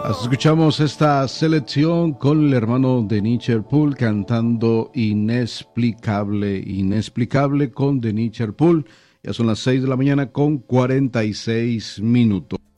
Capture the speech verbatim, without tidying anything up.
Escuchamos esta selección con el hermano de Nicherpool cantando Inexplicable, Inexplicable con The Nicherpool. Ya son las seis de la mañana con cuarenta y seis minutos.